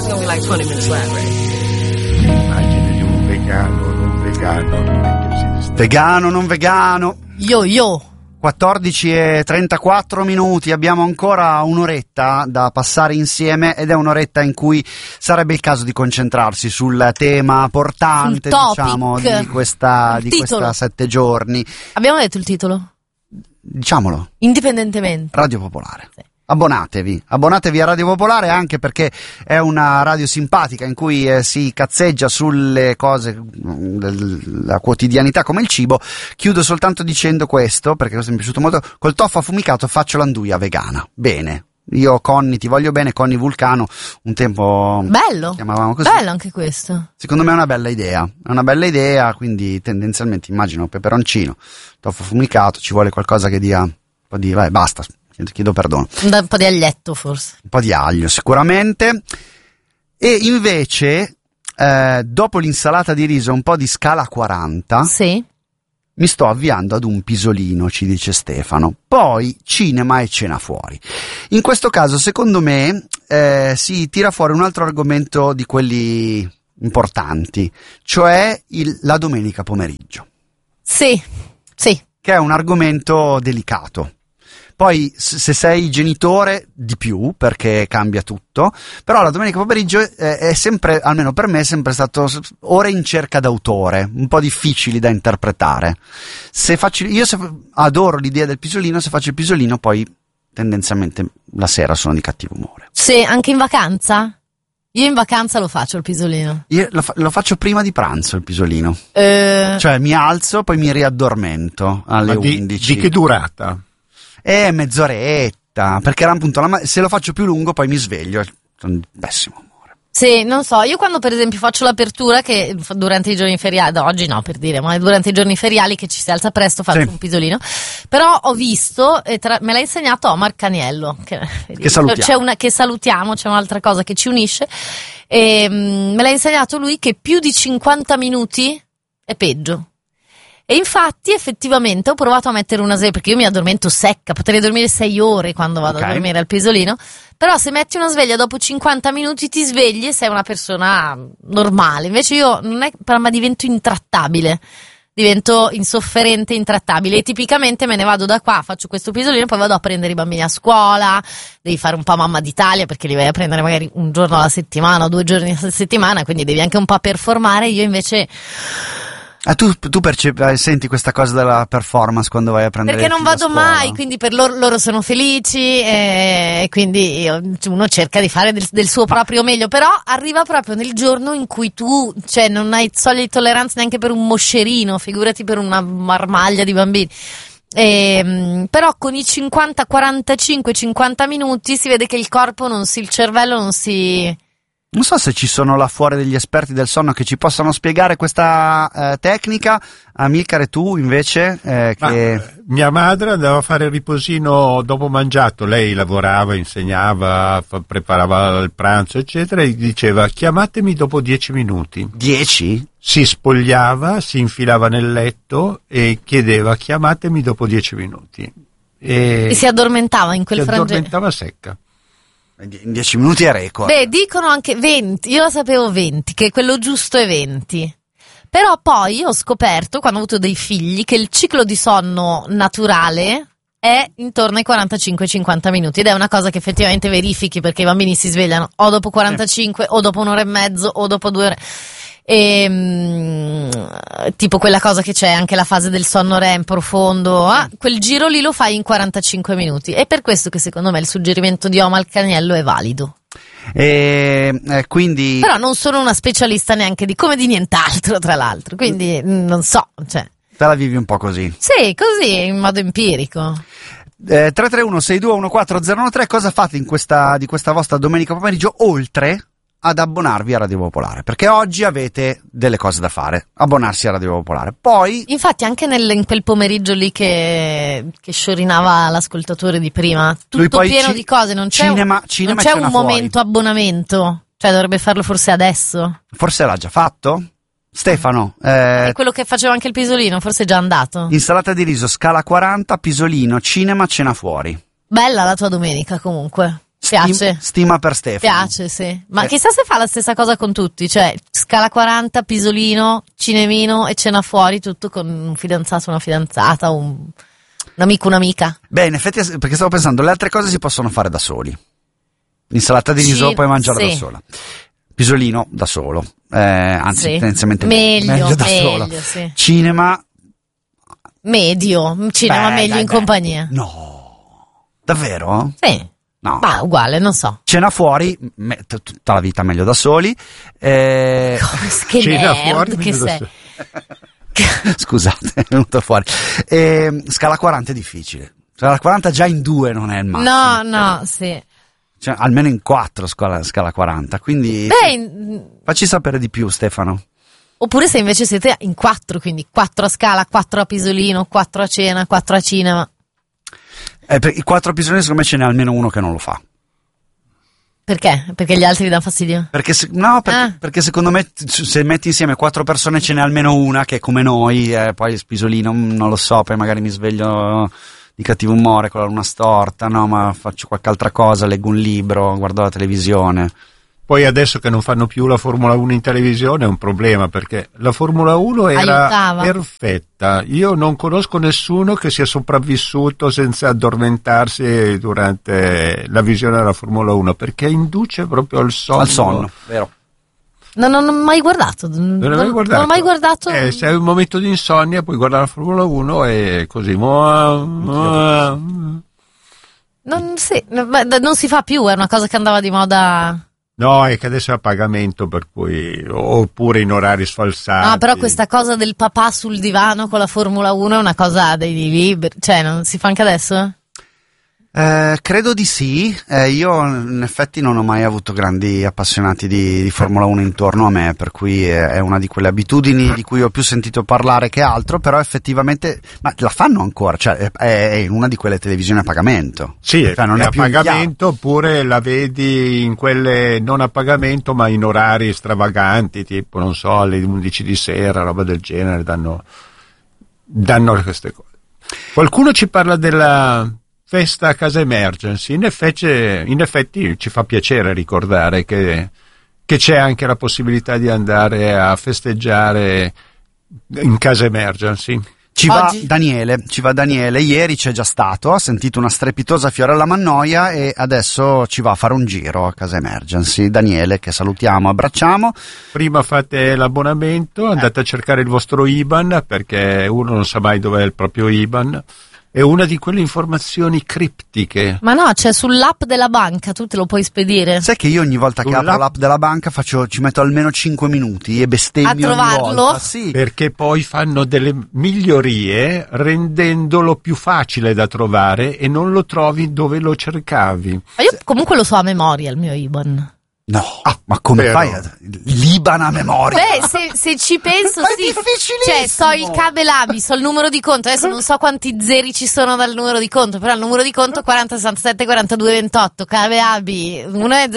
gonna be like 20 minutes flat, right? Immagine di un vegano, non vegano. Vegano, non vegano. Yo. 14:34 minuti, abbiamo ancora un'oretta da passare insieme ed è un'oretta in cui sarebbe il caso di concentrarsi sul tema portante, diciamo, di questa 7 giorni. Abbiamo detto il titolo? Diciamolo. Indipendentemente. Radio Popolare. Sì. Abbonatevi a Radio Popolare, anche perché è una radio simpatica in cui si cazzeggia sulle cose della quotidianità come il cibo. Chiudo soltanto dicendo questo, perché questo mi è piaciuto molto: col tofu affumicato faccio l'anduia vegana. Bene. Io Conny ti voglio bene, Conny Vulcano, un tempo bello, chiamavamo così. Bello anche questo. Secondo me è una bella idea, quindi tendenzialmente immagino peperoncino, tofu affumicato, ci vuole qualcosa che dia un po' di... vai, basta. Chiedo perdono. Un po' di aglietto forse. Un po' di aglio sicuramente. E invece dopo l'insalata di riso, un po' di scala 40. Sì. Mi sto avviando ad un pisolino, ci dice Stefano. Poi cinema e cena fuori. In questo caso, secondo me, si tira fuori un altro argomento di quelli importanti, cioè la domenica pomeriggio. Sì. Che è un argomento delicato. Poi se sei genitore di più, perché cambia tutto, però la domenica pomeriggio è sempre, almeno per me, è sempre stato ore in cerca d'autore, un po' difficili da interpretare. Io adoro l'idea del pisolino, se faccio il pisolino poi tendenzialmente la sera sono di cattivo umore. Sì, anche in vacanza? Io in vacanza lo faccio il pisolino. Io lo faccio prima di pranzo il pisolino. Cioè mi alzo, poi mi riaddormento alle 11. Di che durata? Mezz'oretta, perché era appunto se lo faccio più lungo poi mi sveglio, sono pessimo umore. Sì, non so, io quando per esempio faccio l'apertura, che durante i giorni feriali, oggi no per dire, ma durante i giorni feriali che ci si alza presto faccio un pisolino, però ho visto, me l'ha insegnato Omar Caniello, che salutiamo. Che salutiamo, c'è un'altra cosa che ci unisce, e me l'ha insegnato lui che più di 50 minuti è peggio. E infatti effettivamente ho provato a mettere una sveglia, perché io mi addormento secca, potrei dormire 6 ore quando vado a dormire al pisolino, però se metti una sveglia dopo 50 minuti ti svegli e sei una persona normale. Invece io ma divento intrattabile, divento insofferente, intrattabile, e tipicamente me ne vado da qua, faccio questo pisolino e poi vado a prendere i bambini a scuola, devi fare un po' mamma d'Italia perché li vai a prendere magari un giorno alla settimana o 2 giorni alla settimana, quindi devi anche un po' performare. Io invece... Tu senti questa cosa della performance quando vai a prendere perché non vado mai, quindi per loro sono felici, e quindi uno cerca di fare del suo proprio meglio, però arriva proprio nel giorno in cui tu non hai soglia di tolleranza neanche per un moscerino, figurati per una marmaglia di bambini. Però con i 50, 45, 50 minuti si vede che il corpo il cervello non si... Non so se ci sono là fuori degli esperti del sonno che ci possano spiegare questa tecnica. Amilcare, tu invece mia madre andava a fare il riposino dopo mangiato, lei lavorava, insegnava, preparava il pranzo eccetera, e diceva chiamatemi dopo 10 minuti. 10? Si spogliava, si infilava nel letto e chiedeva chiamatemi dopo 10 minuti. E si addormentava in quel frangente. Si addormentava secca. In 10 minuti è record. Dicono anche 20, io la sapevo 20, che quello giusto è 20. Però poi ho scoperto, quando ho avuto dei figli, che il ciclo di sonno naturale è intorno ai 45-50 minuti, ed è una cosa che effettivamente verifichi, perché i bambini si svegliano o dopo 45 o dopo un'ora e mezzo o dopo 2 ore. Tipo quella cosa che c'è anche la fase del sonno REM profondo, quel giro lì lo fai in 45 minuti, è per questo che secondo me il suggerimento di Omar Caniello è valido. Quindi però non sono una specialista neanche di come di nient'altro, tra l'altro, quindi non so, te la vivi un po' così? Sì, così in modo empirico. 331-621-4013, cosa fate di questa vostra domenica pomeriggio, oltre ad abbonarvi a Radio Popolare? Perché oggi avete delle cose da fare, abbonarsi a Radio Popolare. Poi infatti anche in quel pomeriggio lì che sciorinava l'ascoltatore di prima, tutto pieno di cose, non c'è cinema non c'è un momento abbonamento, dovrebbe farlo forse adesso. Forse l'ha già fatto? Stefano, è quello che faceva anche il pisolino, forse è già andato. Insalata di riso, scala 40, pisolino, cinema, cena fuori. Bella la tua domenica comunque. Piace. Stima per Stefano. Piace, sì. Ma chissà se fa la stessa cosa con tutti, cioè scala 40, pisolino, cinemino e cena fuori, tutto con un fidanzato, una fidanzata, un amico, un'amica. Beh, in effetti, perché stavo pensando, le altre cose si possono fare da soli. L'insalata di riso puoi mangiarla da sola. Pisolino da solo, anzi tendenzialmente meglio da solo. Sì. Cinema medio in compagnia. No, davvero? Sì. No. Ma uguale, non so. Cena fuori, tutta la vita meglio da soli. Che cena nerd fuori, che sei. Scusate, è venuto fuori. Scala 40 è difficile. Scala 40 già in 2 non è il massimo. No, sì. Cioè, almeno in 4 scala 40, quindi facci sapere di più, Stefano. Oppure se invece siete in 4, quindi 4 a scala, 4 a pisolino, 4 a cena, 4 a cinema. Per i 4 pisolini secondo me ce n'è almeno uno che non lo fa. Perché? Perché gli altri vi danno fastidio? Perché secondo me se metti insieme 4 persone ce n'è almeno una che è come noi, poi il pisolino non lo so, poi magari mi sveglio di cattivo umore con la luna storta, no, ma faccio qualche altra cosa, leggo un libro, guardo la televisione. Poi adesso che non fanno più la Formula 1 in televisione è un problema, perché la Formula 1 era aiutava. perfetta. Io non conosco nessuno che sia sopravvissuto senza addormentarsi durante la visione della Formula 1, perché induce proprio al sonno. Al sonno, vero. Non ho mai guardato. Non ho mai guardato. Se hai un momento di insonnia puoi guardare la Formula 1 e così. Non si fa più, è una cosa che andava di moda. No, è che adesso è a pagamento, per cui oppure in orari sfalsati. No, però questa cosa del papà sul divano con la Formula 1 è una cosa dei libri, cioè non si fa anche adesso? Credo di sì. Io in effetti non ho mai avuto grandi appassionati di Formula 1 intorno a me, per cui è una di quelle abitudini di cui ho più sentito parlare che altro, però effettivamente ma la fanno ancora, cioè è in una di quelle televisioni a pagamento. Sì, cioè, non è è a più pagamento, oppure la vedi in quelle non a pagamento ma in orari stravaganti, tipo non so, alle 11 di sera, roba del genere, danno queste cose. Qualcuno ci parla della festa a casa Emergency. In effetti ci fa piacere ricordare che c'è anche la possibilità di andare a festeggiare in casa Emergency. Ci va Daniele, ieri c'è già stato, ha sentito una strepitosa Fiorella Mannoia e adesso ci va a fare un giro a casa Emergency. Daniele, che salutiamo, abbracciamo. Prima fate l'abbonamento, andate a cercare il vostro IBAN, perché uno non sa mai dov'è il proprio IBAN. È una di quelle informazioni criptiche. Ma no, c'è sull'app della banca, tu te lo puoi spedire. Sai che io ogni volta che apro l'app della banca ci metto almeno 5 minuti e bestemmio a trovarlo? ogni volta. Sì. Perché poi fanno delle migliorie rendendolo più facile da trovare e non lo trovi dove lo cercavi. Ma io comunque lo so a memoria il mio IBAN. No, ma come fai l'IBAN a memoria? Beh, se ci penso, ma è sì. difficilissimo. Cioè, so il Cabelabi, so il numero di conto. Adesso non so quanti zeri ci sono dal numero di conto, però il numero di conto 40 67 42 28. Cabelabi 1 è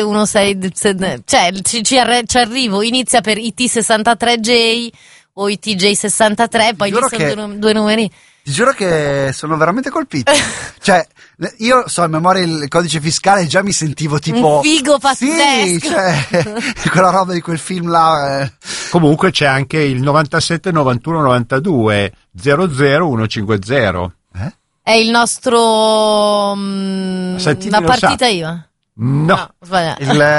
0716. Cioè, ci arrivo. Inizia per IT63J o ITJ63, poi lì sono due numeri. Ti giuro che sono veramente colpito. Cioè, io so a memoria il codice fiscale e già mi sentivo tipo un figo pazzesco. Sì, cioè, quella roba di quel film là. Comunque c'è anche il 97 91 92 00 150. È il nostro una partita IVA. No, per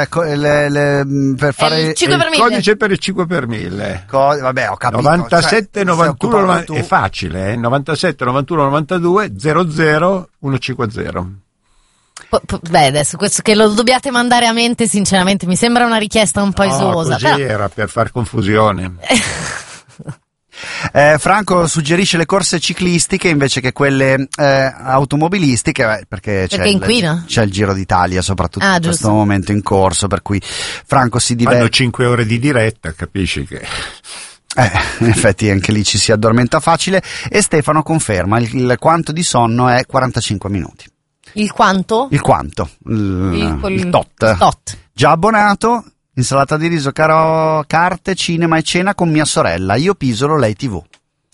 fare il 5 per 1000. Codice per il 5 per 1000. Vabbè, ho capito. 97 91 è facile, 97 91 92 00 150. Beh, adesso questo che lo dobbiate mandare a mente, sinceramente mi sembra una richiesta un po' esosa. Così era per far confusione. Franco suggerisce le corse ciclistiche invece che quelle automobilistiche, perché c'è il Giro d'Italia soprattutto in questo momento in corso, per cui Franco si diverte. Fanno 5 ore di diretta, capisci che in effetti anche lì ci si addormenta facile. E Stefano conferma il quanto di sonno è 45 minuti. Il quanto? Il quanto? Il tot. Già abbonato. Insalata di riso, carte, cinema e cena con mia sorella. Io Pisolo, lei TV.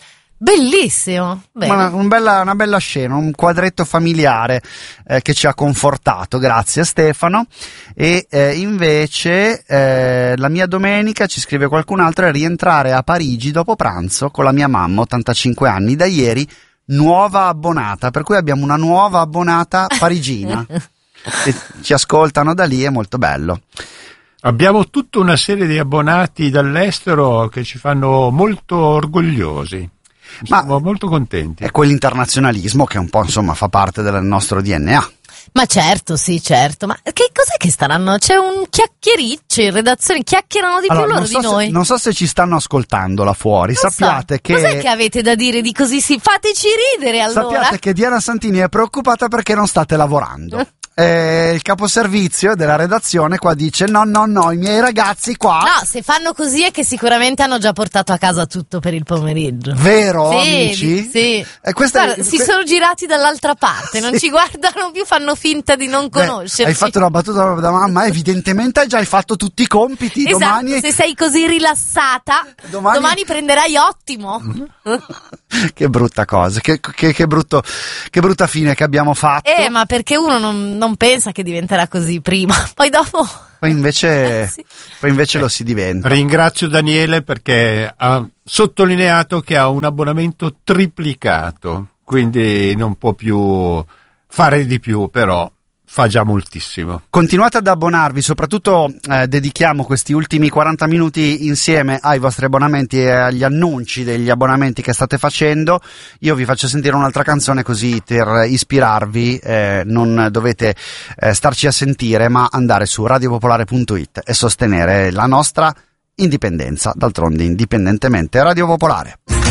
Bellissimo. Una bella scena, un quadretto familiare che ci ha confortato, grazie Stefano. E invece la mia domenica, ci scrive qualcun altro, è rientrare a Parigi dopo pranzo con la mia mamma, 85 anni, da ieri nuova abbonata, per cui abbiamo una nuova abbonata parigina e ci ascoltano da lì, è molto bello. Abbiamo tutta una serie di abbonati dall'estero che ci fanno molto orgogliosi. Siamo molto contenti. È quell'internazionalismo che un po', insomma, fa parte del nostro DNA. Ma certo, sì, certo. Ma che cos'è che staranno? C'è un chiacchiericcio in redazione, chiacchierano di più loro di noi. Non so se ci stanno ascoltando là fuori. Sappiate che... Cos'è che avete da dire di così? Fateci ridere allora. Sappiate che Diana Santini è preoccupata perché non state lavorando. Il caposervizio della redazione qua dice no, i miei ragazzi qua... No, se fanno così è che sicuramente hanno già portato a casa tutto per il pomeriggio. Vero, sì, amici? Sì. Guarda, si sono girati dall'altra parte, non ci guardano più, fanno finta di non conoscerci. Hai fatto una battuta da mamma, evidentemente hai già fatto tutti i compiti. Esatto, domani... se sei così rilassata, domani prenderai ottimo. Che brutta cosa, che brutta fine che abbiamo fatto. Ma perché uno non pensa che diventerà così prima, poi dopo... Poi invece sì. lo si diventa. Ringrazio Daniele perché ha sottolineato che ha un abbonamento triplicato, quindi non può più fare di più, però fa già moltissimo. Continuate ad abbonarvi, soprattutto dedichiamo questi ultimi 40 minuti insieme ai vostri abbonamenti e agli annunci degli abbonamenti che state facendo. Io vi faccio sentire un'altra canzone così per ispirarvi, non dovete starci a sentire, ma andare su radiopopolare.it e sostenere la nostra indipendenza, d'altronde indipendentemente Radio Popolare.